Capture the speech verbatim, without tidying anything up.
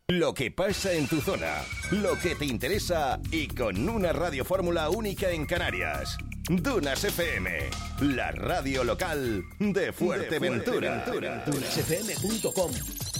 Lo que pasa en tu zona, lo que te interesa y con una radiofórmula única en Canarias. Dunas F M, la radio local de Fuerteventura. Dunas F M punto com